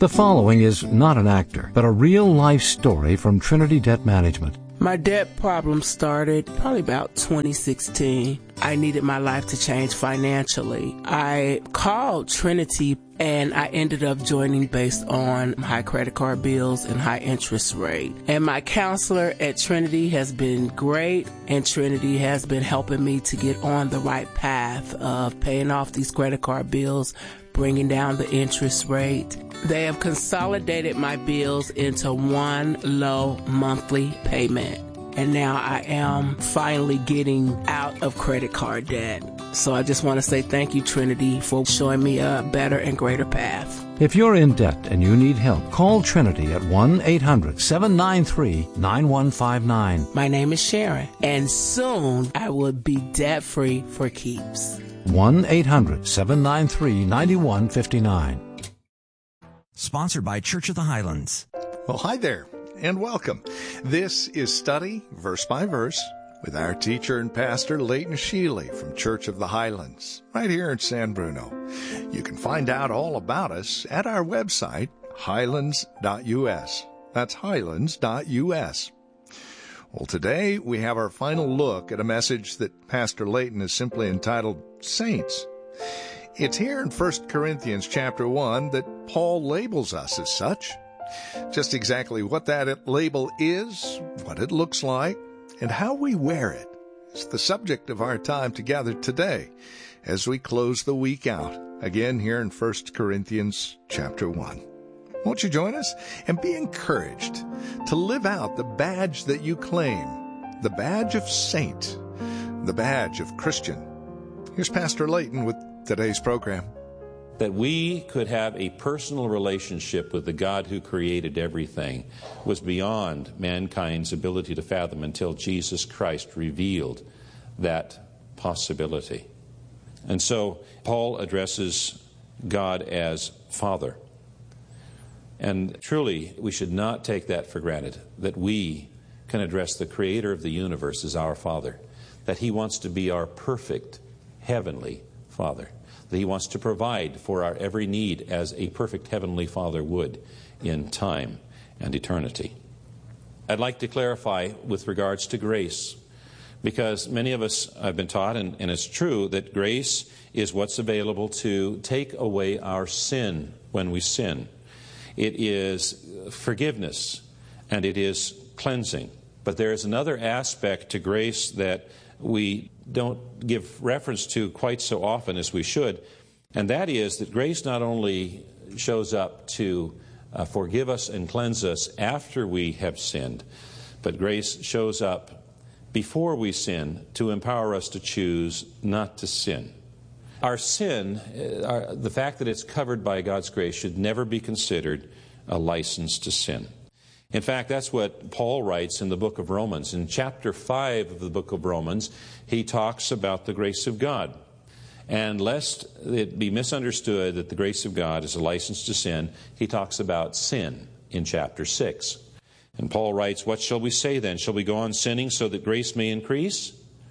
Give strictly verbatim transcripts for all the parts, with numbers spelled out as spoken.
The following is not an actor, but a real-life story from Trinity Debt Management. My debt problem started probably about twenty sixteen. I needed my life to change financially. I called Trinity and I ended up joining based on high credit card bills and high interest rate. And my counselor at Trinity has been great, and Trinity has been helping me to get on the right path of paying off these credit card bills, bringing down the interest rate. They have consolidated my bills into one low monthly payment. And now I am finally getting out of credit card debt. So I just want to say thank you, Trinity, for showing me a better and greater path. If you're in debt and you need help, call Trinity at one eight hundred seven nine three nine one five nine. My name is Sharon, and soon I will be debt-free for keeps. one eight hundred seven nine three nine one five nine. Sponsored by Church of the Highlands. Well, hi there, and welcome. This is Study Verse by Verse with our teacher and pastor, Leighton Sheely from Church of the Highlands, right here in San Bruno. You can find out all about us at our website, highlands dot u s. That's highlands dot u s. Well, today we have our final look at a message that Pastor Leighton has simply entitled Saints. It's here in First Corinthians chapter one that Paul labels us as such. Just exactly what that label is, what it looks like, and how we wear it is the subject of our time together today as we close the week out, again here in First Corinthians chapter one. Won't you join us and be encouraged to live out the badge that you claim, the badge of saint, the badge of Christian. Here's Pastor Leighton with today's program. That we could have a personal relationship with the God who created everything was beyond mankind's ability to fathom until Jesus Christ revealed that possibility. And so Paul addresses God as Father. And truly, we should not take that for granted, that we can address the Creator of the universe as our Father, that He wants to be our perfect heavenly Father, that He wants to provide for our every need as a perfect heavenly Father would in time and eternity. I'd like to clarify with regards to grace, because many of us have been taught, and, and it's true, that grace is what's available to take away our sin when we sin. It is forgiveness, and it is cleansing. But there is another aspect to grace that we don't give reference to quite so often as we should, and that is that grace not only shows up to uh, forgive us and cleanse us after we have sinned, but grace shows up before we sin to empower us to choose not to sin. Our sin, uh, our, the fact that it's covered by God's grace, should never be considered a license to sin. In fact, that's what Paul writes in the book of Romans. In chapter five of the book of Romans, he talks about the grace of God. And lest it be misunderstood that the grace of God is a license to sin, he talks about sin in chapter six. And Paul writes, "What shall we say then? Shall we go on sinning so that grace may increase?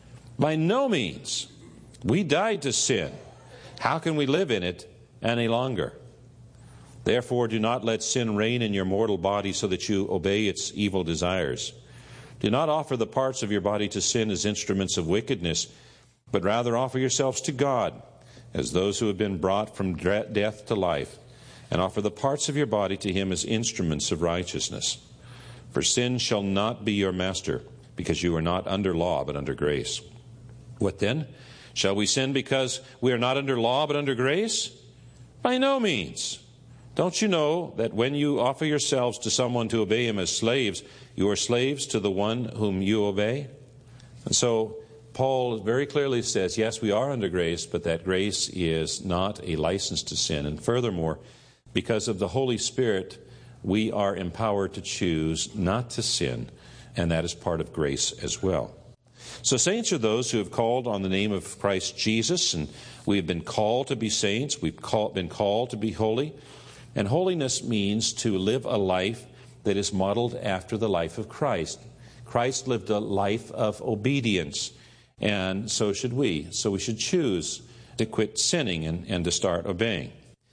By no means. We died to sin. How can we live in it any longer? Therefore, do not let sin reign in your mortal body so that you obey its evil desires. Do not offer the parts of your body to sin as instruments of wickedness, but rather offer yourselves to God as those who have been brought from death to life, and offer the parts of your body to Him as instruments of righteousness. For sin shall not be your master, because you are not under law, but under grace. What then? Shall we sin because we are not under law, but under grace? By no means. Don't you know that when you offer yourselves to someone to obey him as slaves, you are slaves to the one whom you obey?" And so Paul very clearly says, yes, we are under grace, but that grace is not a license to sin. And furthermore, because of the Holy Spirit, we are empowered to choose not to sin, and that is part of grace as well. So saints are those who have called on the name of Christ Jesus, and we have been called to be saints. We've call, been called to be holy. And holiness means to live a life that is modeled after the life of Christ. Christ lived a life of obedience, and so should we. So we should choose to quit sinning and, and to start obeying.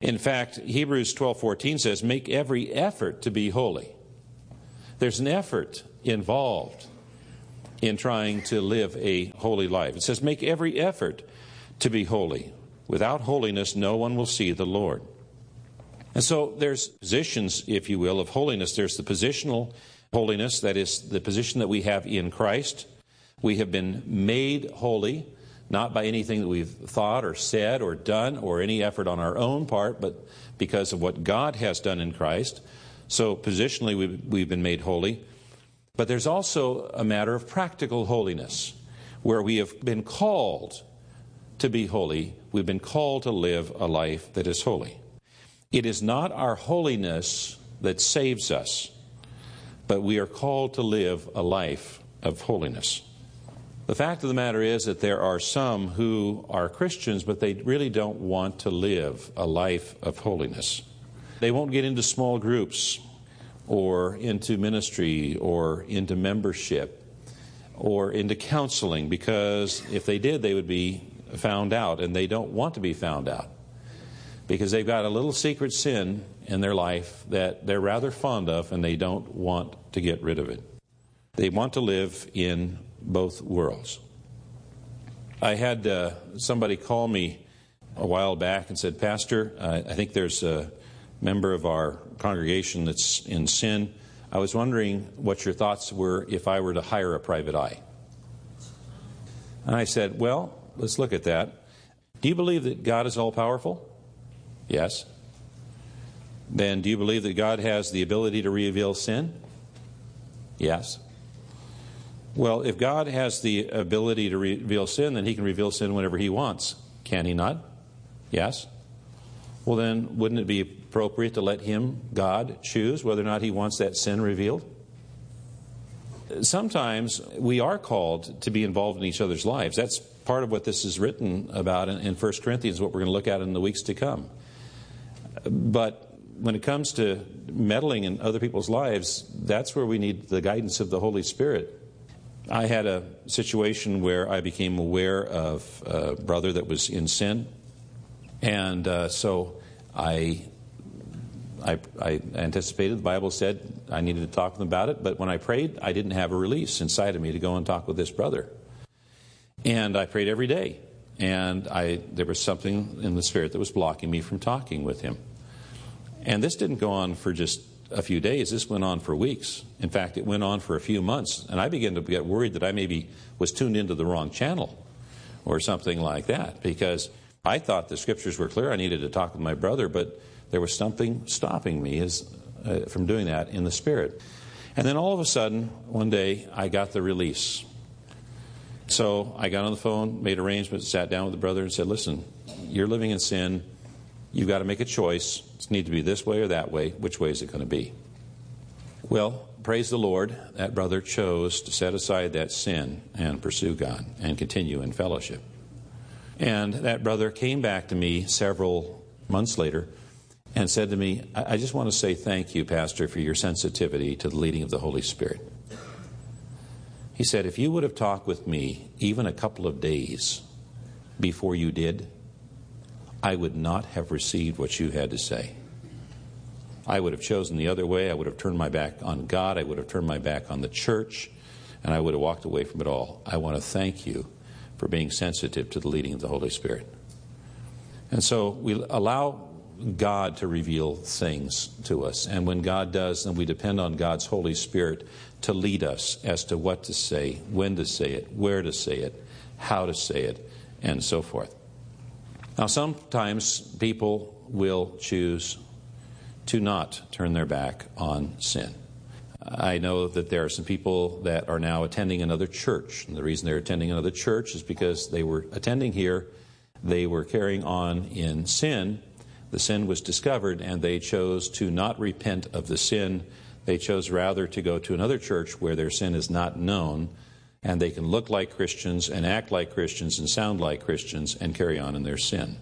In fact, Hebrews twelve fourteen says, make every effort to be holy. There's an effort involved in trying to live a holy life. It says, make every effort to be holy. Without holiness, no one will see the Lord. And so there's positions, if you will, of holiness. There's the positional holiness, that is the position that we have in Christ. We have been made holy, not by anything that we've thought or said or done or any effort on our own part, but because of what God has done in Christ. So positionally, we've, we've been made holy. But there's also a matter of practical holiness, where we have been called to be holy. We've been called to live a life that is holy. It is not our holiness that saves us, but we are called to live a life of holiness. The fact of the matter is that there are some who are Christians, but they really don't want to live a life of holiness. They won't get into small groups or into ministry or into membership or into counseling, because if they did, they would be found out, and they don't want to be found out because they've got a little secret sin in their life that they're rather fond of, and they don't want to get rid of it. They want to live in both worlds. I had uh, somebody call me a while back and said, Pastor, uh, I think there's a member of our congregation that's in sin. I was wondering what your thoughts were if I were to hire a private eye. And I said, well, let's look at that. Do you believe that God is all-powerful? Yes. Then do you believe that God has the ability to reveal sin? Yes. Well, if God has the ability to reveal sin, then He can reveal sin whenever He wants. Can He not? Yes. Well, then, wouldn't it be appropriate to let Him, God, choose whether or not He wants that sin revealed? Sometimes we are called to be involved in each other's lives. That's part of what this is written about in, in First Corinthians, what we're going to look at in the weeks to come. But when it comes to meddling in other people's lives, that's where we need the guidance of the Holy Spirit. I had a situation where I became aware of a brother that was in sin, and uh, so I, I, I anticipated, the Bible said I needed to talk to them about it, but when I prayed, I didn't have a release inside of me to go and talk with this brother. And I prayed every day, and I there was something in the Spirit that was blocking me from talking with him. And this didn't go on for just a few days. This went on for weeks. In fact, it went on for a few months, and I began to get worried that I maybe was tuned into the wrong channel or something like that, because I thought the Scriptures were clear. I needed to talk with my brother, but there was something stopping me as, uh, from doing that in the Spirit. And then all of a sudden, one day, I got the release. So I got on the phone, made arrangements, sat down with the brother and said, listen, you're living in sin. You've got to make a choice. It's need to be this way or that way. Which way is it going to be? Well, praise the Lord, that brother chose to set aside that sin and pursue God and continue in fellowship. And that brother came back to me several months later and said to me, I just want to say thank you, Pastor, for your sensitivity to the leading of the Holy Spirit. He said, if you would have talked with me even a couple of days before you did, I would not have received what you had to say. I would have chosen the other way. I would have turned my back on God. I would have turned my back on the church, and I would have walked away from it all. I want to thank you for being sensitive to the leading of the Holy Spirit. And so we allow God to reveal things to us. And when God does, then we depend on God's Holy Spirit to lead us as to what to say, when to say it, where to say it, how to say it, and so forth. Now, sometimes people will choose to not turn their back on sin. I know that there are some people that are now attending another church. And the reason they're attending another church is because they were attending here, they were carrying on in sin. The sin was discovered, and they chose to not repent of the sin. They chose rather to go to another church where their sin is not known, and they can look like Christians and act like Christians and sound like Christians and carry on in their sin.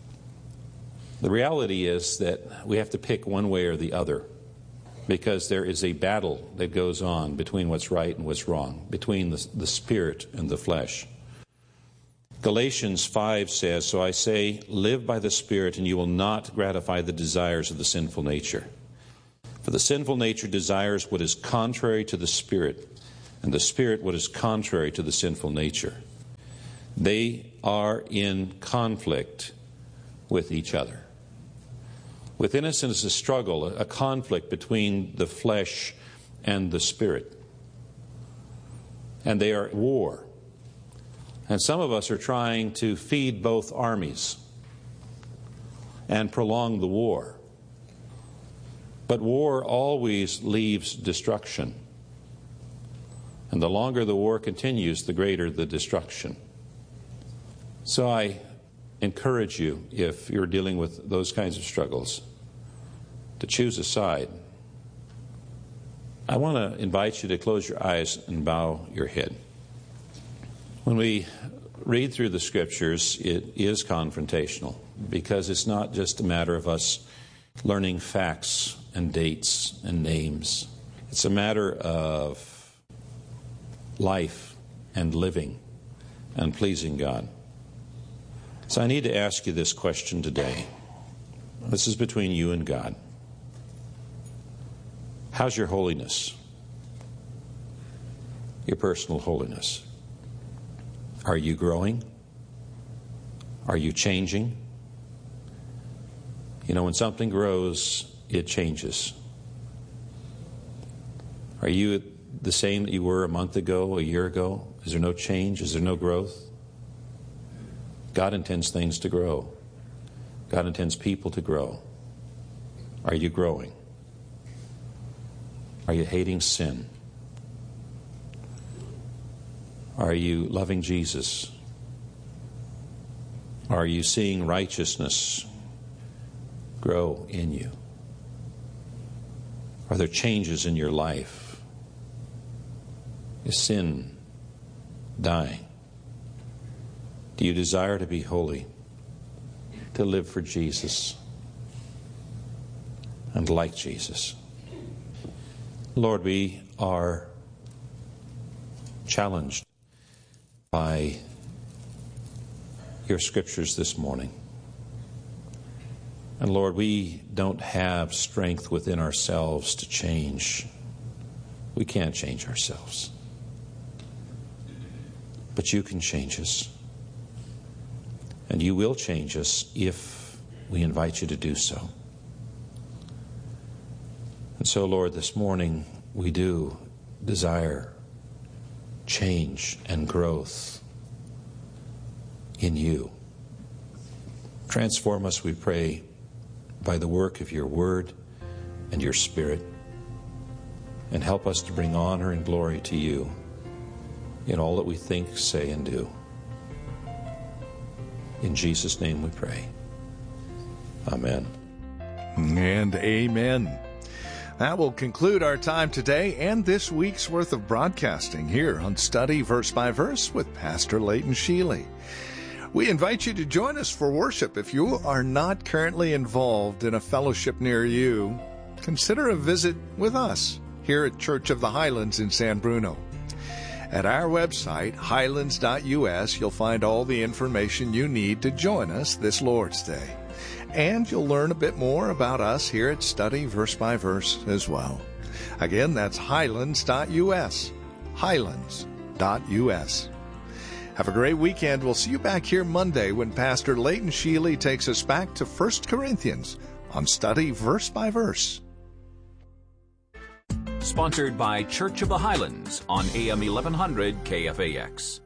The reality is that we have to pick one way or the other, because there is a battle that goes on between what's right and what's wrong, between the, the spirit and the flesh. Galatians five says, "So I say, live by the Spirit, and you will not gratify the desires of the sinful nature. For the sinful nature desires what is contrary to the Spirit, and the Spirit what is contrary to the sinful nature. They are in conflict with each other." Within us is a struggle, a conflict between the flesh and the Spirit. And they are at war. And some of us are trying to feed both armies and prolong the war. But war always leaves destruction. And the longer the war continues, the greater the destruction. So I encourage you, if you're dealing with those kinds of struggles, to choose a side. I want to invite you to close your eyes and bow your head. When we read through the Scriptures, it is confrontational, because it's not just a matter of us learning facts and dates and names. It's a matter of life and living and pleasing God. So I need to ask you this question today. This is between you and God. How's your holiness? Your personal holiness. Are you growing? Are you changing? You know, when something grows, it changes. Are you the same that you were a month ago, a year ago? Is there no change? Is there no growth? God intends things to grow. God intends people to grow. Are you growing? Are you hating sin? Are you loving Jesus? Are you seeing righteousness grow in you? Are there changes in your life? Is sin dying? Do you desire to be holy, to live for Jesus and like Jesus? Lord, we are challenged by your Scriptures this morning. And Lord, we don't have strength within ourselves to change. We can't change ourselves. But you can change us. And you will change us if we invite you to do so. And so, Lord, this morning we do desire change and growth in you. Transform us, we pray, by the work of your word and your Spirit, and help us to bring honor and glory to you in all that we think, say, and do. In Jesus' name we pray. Amen. And amen. That will conclude our time today and this week's worth of broadcasting here on Study Verse by Verse with Pastor Leighton Sheely. We invite you to join us for worship. If you are not currently involved in a fellowship near you, consider a visit with us here at Church of the Highlands in San Bruno. At our website, highlands dot U S, you'll find all the information you need to join us this Lord's Day. And you'll learn a bit more about us here at Study Verse by Verse as well. Again, that's highlands dot U S. highlands dot U S. Have a great weekend. We'll see you back here Monday when Pastor Leighton Sheely takes us back to First Corinthians on Study Verse by Verse. Sponsored by Church of the Highlands on A M eleven hundred K F A X.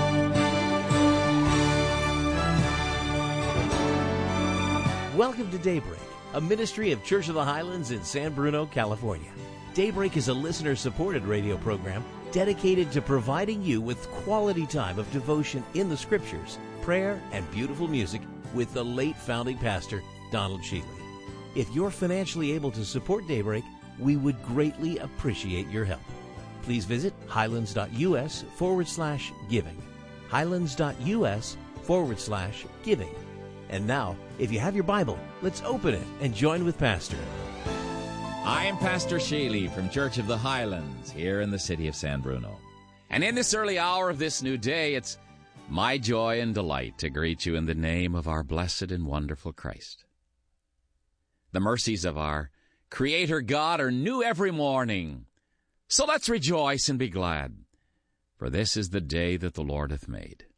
Welcome to Daybreak, a ministry of Church of the Highlands in San Bruno, California. Daybreak is a listener-supported radio program dedicated to providing you with quality time of devotion in the Scriptures, prayer, and beautiful music with the late founding pastor, Donald Sheely. If you're financially able to support Daybreak, we would greatly appreciate your help. Please visit highlands dot U S forward slash giving. highlands dot U S forward slash giving. And now, if you have your Bible, let's open it and join with Pastor. I am Pastor Sheely from Church of the Highlands here in the city of San Bruno. And in this early hour of this new day, it's My joy and delight to greet you in the name of our blessed and wonderful Christ. The mercies of our Creator God are new every morning. So let's rejoice and be glad, for this is the day that the Lord hath made.